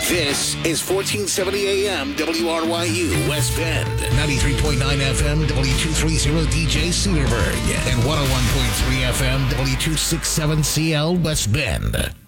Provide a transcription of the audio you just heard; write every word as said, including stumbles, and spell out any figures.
This is fourteen seventy A M W R Y U West Bend, ninety-three point nine F M W two thirty D J Cedarburg, and one oh one point three F M W two sixty-seven C L West Bend.